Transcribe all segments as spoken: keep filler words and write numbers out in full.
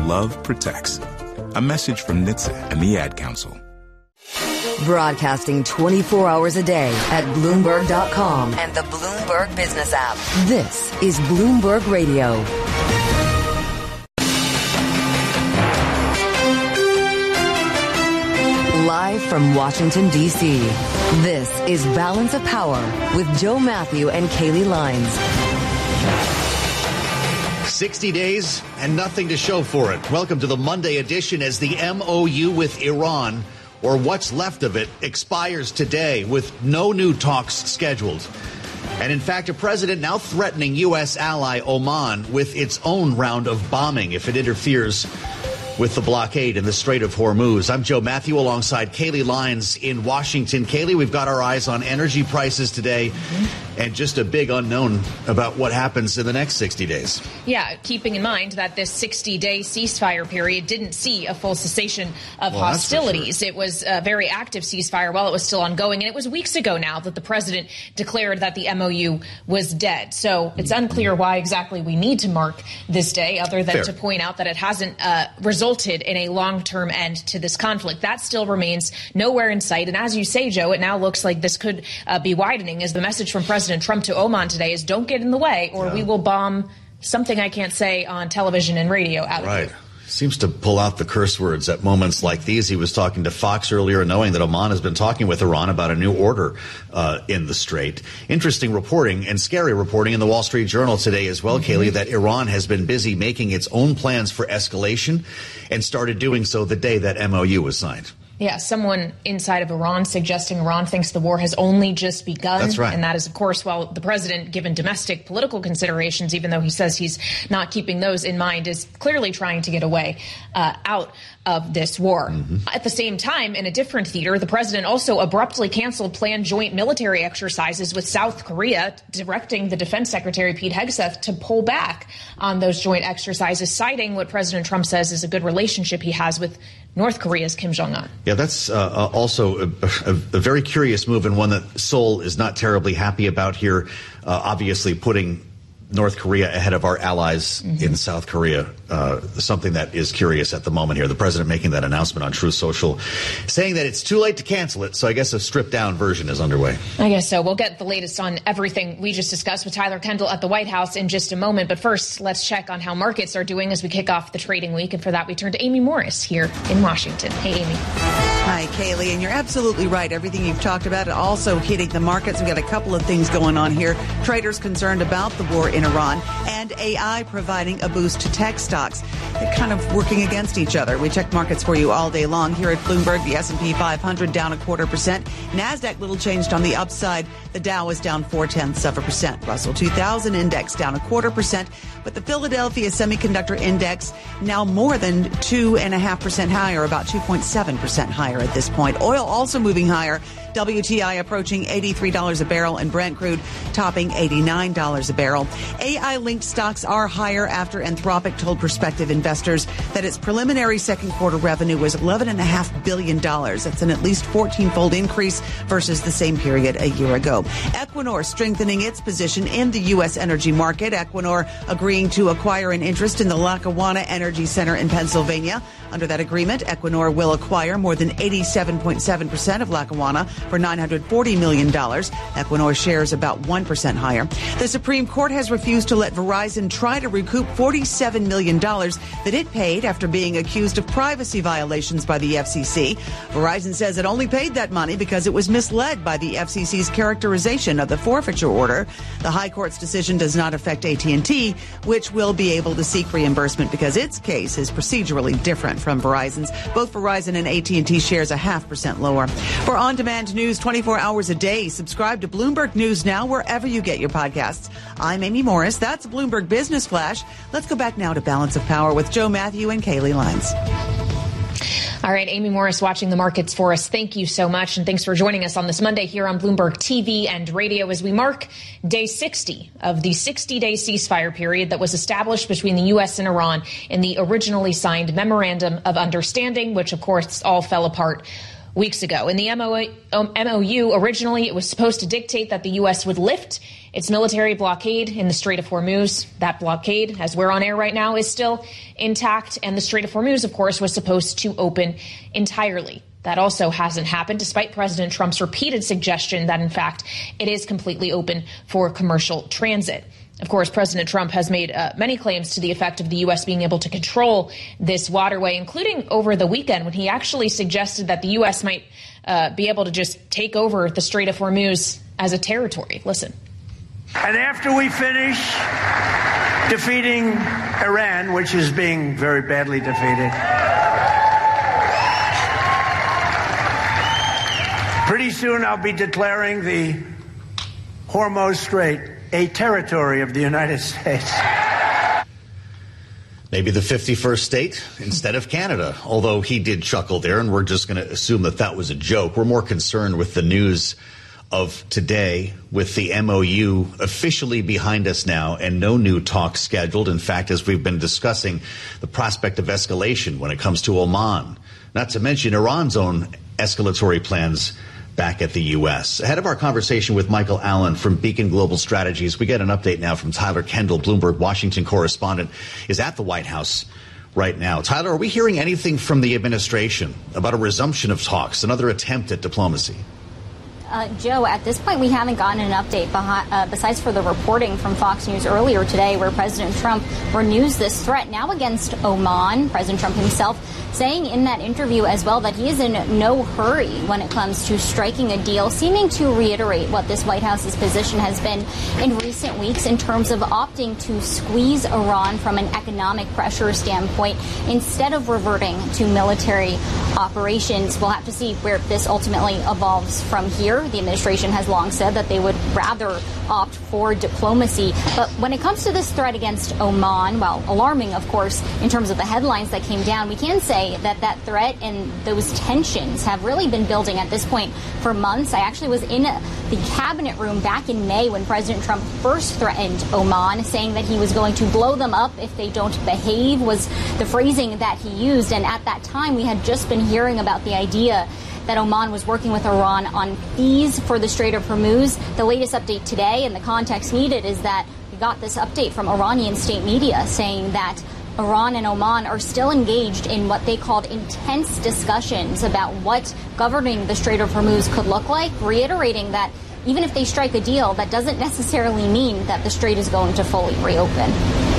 love protects. A message from N H T S A and the Ad Council. Broadcasting twenty-four hours a day at Bloomberg dot com and the Bloomberg Business app. This is Bloomberg Radio. Live from Washington, D C, this is Balance of Power with Joe Matthew and Kaylee Lines. sixty days and nothing to show for it. Welcome to the Monday edition as the M O U with Iran, or what's left of it, expires today with no new talks scheduled. And in fact, a president now threatening U S ally Oman with its own round of bombing if it interferes with the blockade in the Strait of Hormuz. I'm Joe Matthew alongside Kaylee Lines in Washington. Kaylee, we've got our eyes on energy prices today mm-hmm. and just a big unknown about what happens in the next sixty days. Yeah, keeping in mind that this sixty-day ceasefire period didn't see a full cessation of well, hostilities. Sure. It was a very active ceasefire while it was still ongoing, and it was weeks ago now that the president declared that the M O U was dead. So it's unclear why exactly we need to mark this day, other than Fair. to point out that it hasn't uh, resulted in a long-term end to this conflict. That still remains nowhere in sight. And as you say, Joe, it now looks like this could uh, be widening, as the message from President Trump to Oman today is don't get in the way or yeah. we will bomb something I can't say on television and radio out of Right. you. Seems to pull out the curse words at moments like these. He was talking to Fox earlier, knowing that Oman has been talking with Iran about a new order uh, in the Strait. Interesting reporting and scary reporting in the Wall Street Journal today as well, mm-hmm. Kaylee, that Iran has been busy making its own plans for escalation and started doing so the day that M O U was signed. Yeah, someone inside of Iran suggesting Iran thinks the war has only just begun. That's right. And that is, of course, while the president, given domestic political considerations, even though he says he's not keeping those in mind, is clearly trying to get away uh, out of this war. Mm-hmm. At the same time, in a different theater, the president also abruptly canceled planned joint military exercises with South Korea, directing the defense secretary, Pete Hegseth, to pull back on those joint exercises, citing what President Trump says is a good relationship he has with North Korea's Kim Jong-un. Yeah, that's uh, also a, a, a very curious move, and one that Seoul is not terribly happy about here, uh, obviously putting North Korea ahead of our allies mm-hmm. in South Korea, uh, something that is curious at the moment here. The president making that announcement on Truth Social, saying that it's too late to cancel it. So I guess a stripped down version is underway. I guess so. We'll get the latest on everything we just discussed with Tyler Kendall at the White House in just a moment. But first, let's check on how markets are doing as we kick off the trading week. And for that, we turn to Amy Morris here in Washington. Hey, Amy. Hi, Kaylee. And you're absolutely right. Everything you've talked about also hitting the markets. We've got a couple of things going on here. Traders concerned about the war in Iran and A I providing a boost to tech stocks. They're kind of working against each other. We checked markets for you all day long here at Bloomberg. The S and P five hundred down a quarter percent. NASDAQ little changed on the upside. The Dow is down four tenths of a percent. Russell two thousand index down a quarter percent. But the Philadelphia Semiconductor Index now more than two and a half percent higher, about two point seven percent higher at this point. Oil also moving higher. W T I approaching eighty-three dollars a barrel and Brent crude topping eighty-nine dollars a barrel. A I-linked stocks are higher after Anthropic told prospective investors that its preliminary second quarter revenue was eleven point five billion dollars. That's an at least fourteen-fold increase versus the same period a year ago. Equinor strengthening its position in the U S energy market. Equinor agreeing to acquire an interest in the Lackawanna Energy Center in Pennsylvania. Under that agreement, Equinor will acquire more than eighty-seven point seven percent of Lackawanna for nine hundred forty million dollars. Equinor shares about one percent higher. The Supreme Court has refused to let Verizon try to recoup forty-seven million dollars that it paid after being accused of privacy violations by the F C C. Verizon says it only paid that money because it was misled by the F C C's characterization of the forfeiture order. The High Court's decision does not affect A T and T, which will be able to seek reimbursement because its case is procedurally different from Verizon's. Both Verizon and A T and T shares a half percent lower. For on-demand news twenty-four hours a day, subscribe to Bloomberg News Now wherever you get your podcasts. I'm Amy Morris. That's Bloomberg Business Flash. Let's go back now to Balance of Power with Joe Matthew and Kaylee Lines. All right, Amy Morris watching the markets for us. Thank you so much. And thanks for joining us on this Monday here on Bloomberg T V and radio as we mark day sixty of the sixty-day ceasefire period that was established between the U S and Iran in the originally signed Memorandum of Understanding, which, of course, all fell apart weeks ago. In the M O U, originally, it was supposed to dictate that the U S would lift its military blockade in the Strait of Hormuz. That blockade, as we're on air right now, is still intact. And the Strait of Hormuz, of course, was supposed to open entirely. That also hasn't happened, despite President Trump's repeated suggestion that, in fact, it is completely open for commercial transit. Of course, President Trump has made uh, many claims to the effect of the U S being able to control this waterway, including over the weekend when he actually suggested that the U S might uh, be able to just take over the Strait of Hormuz as a territory. Listen. And after we finish defeating Iran, which is being very badly defeated, pretty soon I'll be declaring the Hormuz Strait a territory of the United States. Maybe the fifty-first state instead of Canada, although he did chuckle there, and we're just going to assume that that was a joke. We're more concerned with the news of today, with the M O U officially behind us now and no new talks scheduled. In fact, as we've been discussing, the prospect of escalation when it comes to Oman, not to mention Iran's own escalatory plans back at the U S. Ahead of our conversation with Michael Allen from Beacon Global Strategies, we get an update now from Tyler Kendall, Bloomberg Washington correspondent, is at the White House right now. Tyler, are we hearing anything from the administration about a resumption of talks, another attempt at diplomacy? Uh, Joe, at this point, we haven't gotten an update behind, uh, besides for the reporting from Fox News earlier today, where President Trump renews this threat now against Oman. President Trump himself saying in that interview as well that he is in no hurry when it comes to striking a deal, seeming to reiterate what this White House's position has been in recent weeks in terms of opting to squeeze Iran from an economic pressure standpoint instead of reverting to military operations. We'll have to see where this ultimately evolves from here. The administration has long said that they would rather opt for diplomacy. But when it comes to this threat against Oman, while alarming, of course, in terms of the headlines that came down, we can say that that threat and those tensions have really been building at this point for months. I actually was in the cabinet room back in May when President Trump first threatened Oman, saying that he was going to blow them up if they don't behave, was the phrasing that he used. And at that time, we had just been hearing about the idea that Oman was working with Iran on fees for the Strait of Hormuz. The latest update today, and the context needed, is that we got this update from Iranian state media saying that Iran and Oman are still engaged in what they called intense discussions about what governing the Strait of Hormuz could look like, reiterating that even if they strike a deal, that doesn't necessarily mean that the strait is going to fully reopen.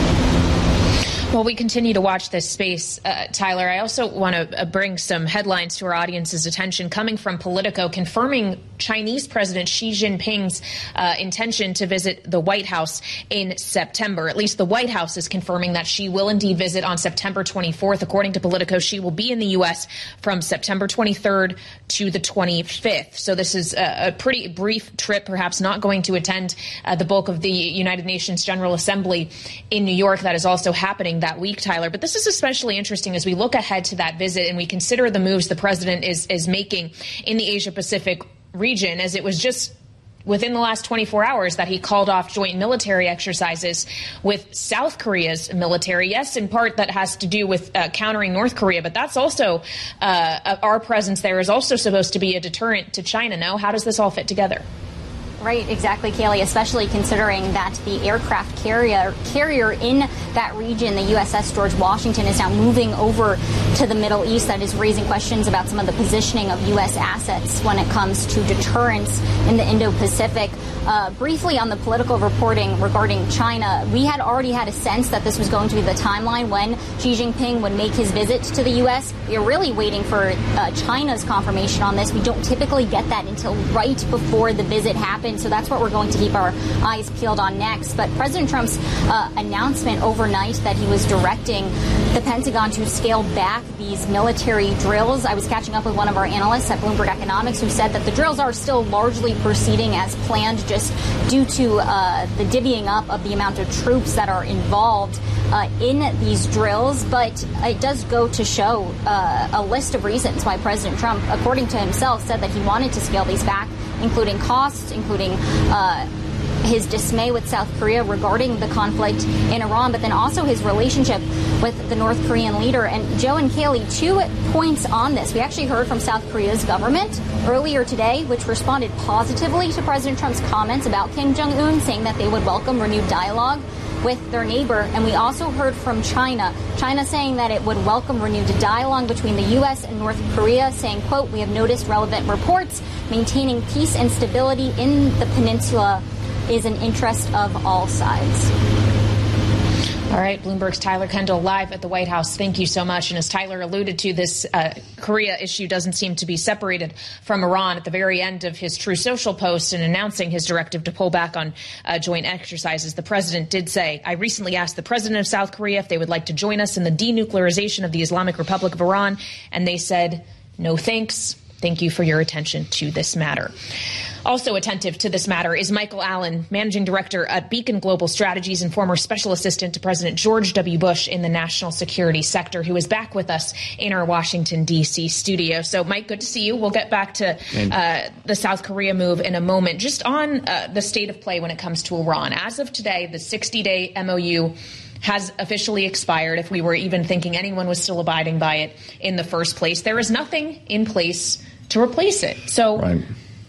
Well, we continue to watch this space, uh, Tyler. I also want to uh, bring some headlines to our audience's attention coming from Politico, confirming Chinese President Xi Jinping's uh, intention to visit the White House in September. At least the White House is confirming that she will indeed visit on September twenty-fourth. According to Politico, she will be in the U S from September twenty-third to the twenty-fifth. So this is a, a pretty brief trip, perhaps not going to attend uh, the bulk of the United Nations General Assembly in New York that is also happening that week, Tyler. But this is especially interesting as we look ahead to that visit and we consider the moves the president is, is making in the Asia Pacific region, as it was just within the last twenty-four hours that he called off joint military exercises with South Korea's military. Yes, in part that has to do with uh, countering North Korea, but that's also uh, our presence there is also supposed to be a deterrent to China. No? How does this all fit together? Right, exactly, Kaylee, especially considering that the aircraft carrier carrier in that region, the U S S George Washington, is now moving over to the Middle East. That is raising questions about some of the positioning of U S assets when it comes to deterrence in the Indo-Pacific. Uh, briefly on the political reporting regarding China, we had already had a sense that this was going to be the timeline when Xi Jinping would make his visit to the U S. We are really waiting for uh, China's confirmation on this. We don't typically get that until right before the visit happens. So that's what we're going to keep our eyes peeled on next. But President Trump's uh, announcement overnight that he was directing the Pentagon to scale back these military drills. I was catching up with one of our analysts at Bloomberg Economics who said that the drills are still largely proceeding as planned, just due to uh, the divvying up of the amount of troops that are involved uh, in these drills. But it does go to show uh, a list of reasons why President Trump, according to himself, said that he wanted to scale these back, including costs, including uh, his dismay with South Korea regarding the conflict in Iran, but then also his relationship with the North Korean leader. And Joe and Kaylee, two points on this. We actually heard from South Korea's government earlier today, which responded positively to President Trump's comments about Kim Jong-un, saying that they would welcome renewed dialogue with their neighbor. And we also heard from China. China saying that it would welcome renewed dialogue between the U S and North Korea, saying, quote, "We have noticed relevant reports. Maintaining peace and stability in the peninsula is an interest of all sides." All right, Bloomberg's Tyler Kendall live at the White House. Thank you so much. And as Tyler alluded to, this uh, Korea issue doesn't seem to be separated from Iran. At the very end of his True Social post and announcing his directive to pull back on uh, joint exercises, the president did say, "I recently asked the president of South Korea if they would like to join us in the denuclearization of the Islamic Republic of Iran, and they said, no thanks. Thank you for your attention to this matter." Also attentive to this matter is Michael Allen, managing director at Beacon Global Strategies and former special assistant to President George W. Bush in the national security sector, who is back with us in our Washington, D C studio. So, Mike, good to see you. We'll get back to uh, the South Korea move in a moment. Just on uh, the state of play when it comes to Iran. As of today, the sixty-day M O U has officially expired, if we were even thinking anyone was still abiding by it in the first place. There is nothing in place to replace it. So right.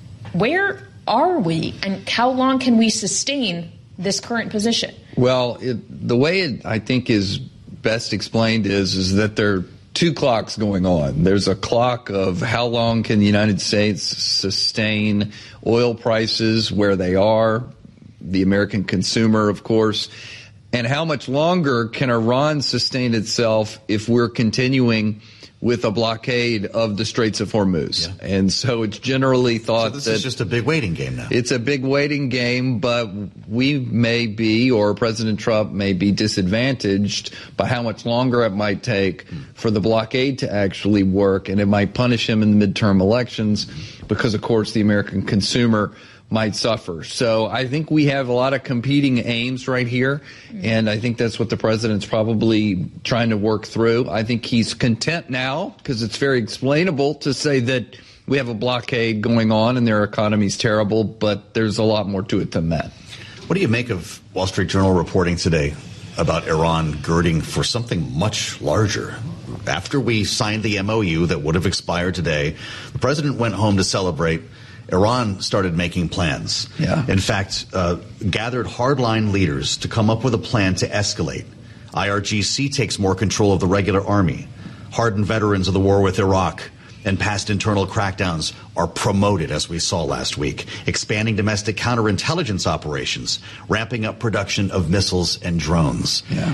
Where are we, and how long can we sustain this current position? Well, it, the way it, I think, is best explained is, is that there are two clocks going on. There's a clock of how long can the United States sustain oil prices where they are, the American consumer, of course, and how much longer can Iran sustain itself if we're continuing with a blockade of the Straits of Hormuz. Yeah. And so it's generally thought so this that is just a big waiting game now. It's a big waiting game, but we may be, or President Trump may be, disadvantaged by how much longer it might take mm. for the blockade to actually work, and it might punish him in the midterm elections mm. because, of course, the American consumer might suffer. So I think we have a lot of competing aims right here, and I think that's what the president's probably trying to work through. I think he's content now because it's very explainable to say that we have a blockade going on and their economy's terrible, but there's a lot more to it than that. What do you make of Wall Street Journal reporting today about Iran girding for something much larger? After we signed the M O U that would have expired today, the president went home to celebrate. Iran started making plans. Yeah. In fact, uh, gathered hardline leaders to come up with a plan to escalate. I R G C takes more control of the regular army. Hardened veterans of the war with Iraq and past internal crackdowns are promoted, as we saw last week, expanding domestic counterintelligence operations, ramping up production of missiles and drones. Yeah.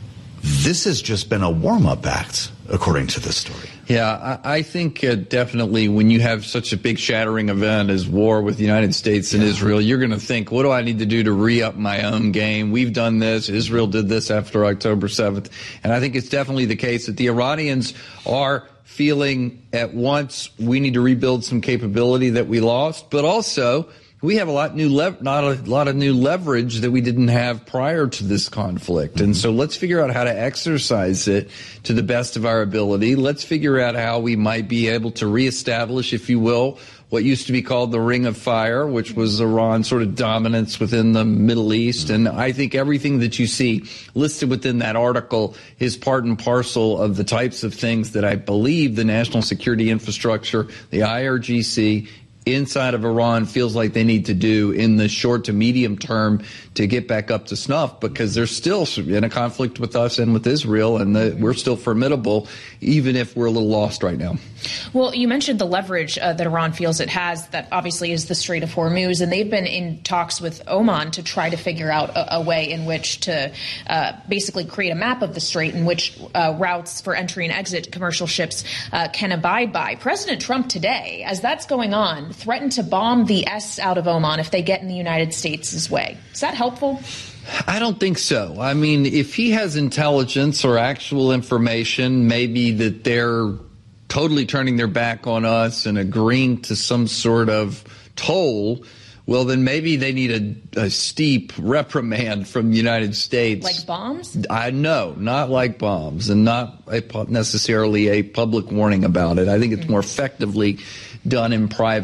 This has just been a warm-up act, according to this story. Yeah, I, I think uh, definitely when you have such a big shattering event as war with the United States and yeah. Israel, you're going to think, what do I need to do to re-up my own game? We've done this. Israel did this after October seventh. And I think it's definitely the case that the Iranians are feeling at once we need to rebuild some capability that we lost, but also we have a lot new lev- not a lot of new leverage that we didn't have prior to this conflict. And so let's figure out how to exercise it to the best of our ability. Let's figure out how we might be able to reestablish, if you will, what used to be called the Ring of Fire, which was Iran's sort of dominance within the Middle East. And I think everything that you see listed within that article is part and parcel of the types of things that I believe the national security infrastructure, the I R G C, inside of Iran feels like they need to do in the short to medium term to get back up to snuff, because they're still in a conflict with us and with Israel, and the, we're still formidable, even if we're a little lost right now. Well, you mentioned the leverage uh, that Iran feels it has, that obviously is the Strait of Hormuz, and they've been in talks with Oman to try to figure out a, a way in which to uh, basically create a map of the strait in which uh, routes for entry and exit commercial ships uh, can abide by. President Trump today, as that's going on, threatened to bomb the S out of Oman if they get in the United States' way. Is that helpful? I don't think so. I mean, if he has intelligence or actual information, maybe that they're totally turning their back on us and agreeing to some sort of toll, well, then maybe they need a, a steep reprimand from the United States. Like bombs? I know, not like bombs, and not a, necessarily a public warning about it. I think it's more effectively done in private.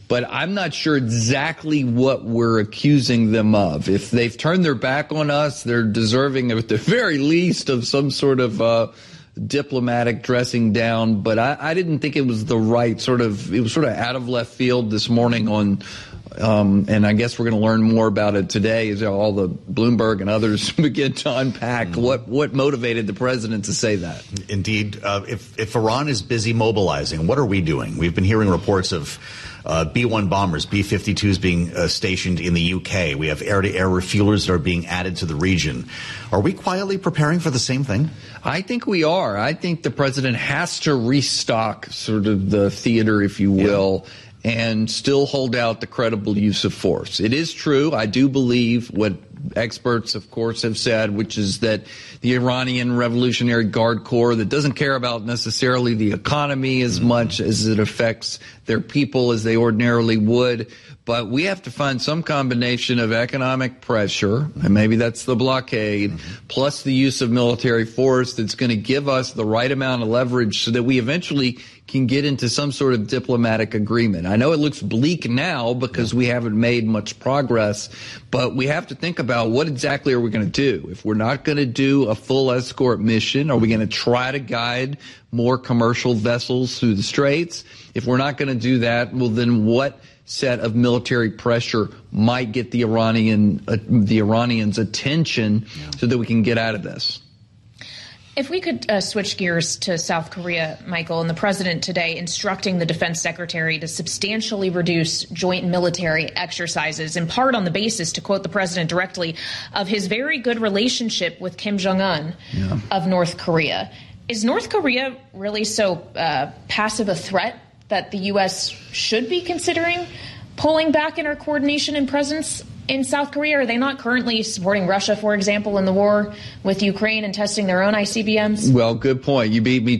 but I'm not sure exactly what we're accusing them of. If they've turned their back on us, they're deserving, at the very least, of some sort of uh, diplomatic dressing down. But I, I didn't think it was the right sort of, it was sort of out of left field this morning on, um, and I guess we're going to learn more about it today as all the Bloomberg and others begin to unpack mm-hmm. what, what motivated the president to say that. Indeed. Uh, if, if Iran is busy mobilizing, what are we doing? We've been hearing reports of Uh, B one bombers, B fifty-twos being uh, stationed in the U K. We have air-to-air refuelers that are being added to the region. Are we quietly preparing for the same thing? I think we are. I think the president has to restock sort of the theater, if you will, yeah. and still hold out the credible use of force. It is true. I do believe what experts, of course, have said, which is that the Iranian Revolutionary Guard Corps that doesn't care about necessarily the economy as mm-hmm. much as it affects their people as they ordinarily would. But we have to find some combination of economic pressure, and maybe that's the blockade, mm-hmm. plus the use of military force that's going to give us the right amount of leverage so that we eventually can get into some sort of diplomatic agreement. I know it looks bleak now because yeah. we haven't made much progress, but we have to think about what exactly are we going to do? If we're not going to do a full escort mission, are we going to try to guide more commercial vessels through the straits? If we're not going to do that, well, then what set of military pressure might get the Iranian uh, the Iranians' attention yeah. so that we can get out of this? If we could uh, switch gears to South Korea, Michael, and the president today instructing the defense secretary to substantially reduce joint military exercises, in part on the basis, to quote the president directly, of his very good relationship with Kim Jong-un yeah. of North Korea. Is North Korea really so uh, passive a threat that the U S should be considering pulling back in our coordination and presence in South Korea? Are they not currently supporting Russia, for example, in the war with Ukraine and testing their own I C B Ms? Well, good point. You beat me